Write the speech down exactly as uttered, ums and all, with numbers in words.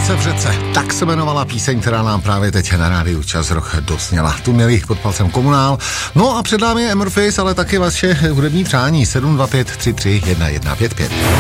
Slunce v řece, tak se jmenovala píseň, která nám právě teď na rádiu Čas Rock dosněla. Tu měli pod palcem Komunál. No a před námi je Amorphis, ale taky vaše hudební přání sedm dva pět tři tři jedna jedna pět pět.